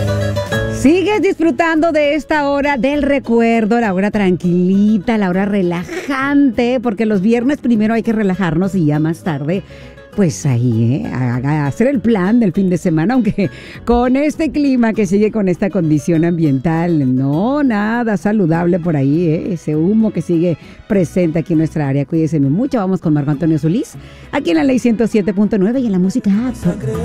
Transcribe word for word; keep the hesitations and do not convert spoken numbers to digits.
Sigues disfrutando de esta hora del recuerdo, la hora tranquilita, la hora relajante, porque los viernes primero hay que relajarnos y ya más tarde, pues ahí, ¿eh? A, a hacer el plan del fin de semana, aunque con este clima que sigue con esta condición ambiental, no, nada saludable por ahí, ¿eh? Ese humo que sigue presente aquí en nuestra área. Cuídense mucho, vamos con Marco Antonio Solís, aquí en la Ley ciento siete punto nueve y en la música app.